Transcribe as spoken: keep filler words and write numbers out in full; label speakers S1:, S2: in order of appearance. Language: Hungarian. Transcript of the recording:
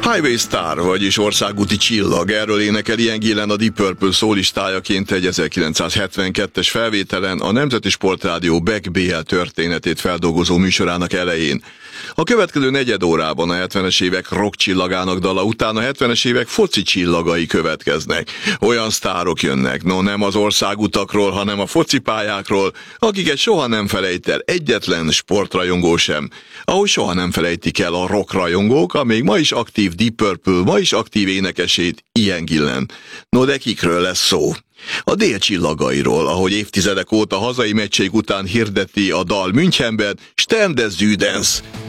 S1: Highway Star, vagyis országúti csillag, erről énekel Ian Gillan a Deep Purple szólistájaként egy ezerkilencszázhetvenkettes felvételen a Nemzeti Sportrádió Beck bé el történetét feldolgozó műsorának elején. A következő negyed órában a hetvenes évek rock csillagának dala után a hetvenes évek foci csillagai következnek. Olyan sztárok jönnek, no nem az országutakról, hanem a focipályákról, akiket soha nem felejt el egyetlen sportrajongó sem. Ahogy soha nem felejtik el a rock rajongók, a még ma is aktív Deep Purple, ma is aktív énekesét, Ian Gillan. No de kikről lesz szó? A dél csillagairól, ahogy évtizedek óta hazai meccség után hirdeti a dal Münchenben, Stern des Südens.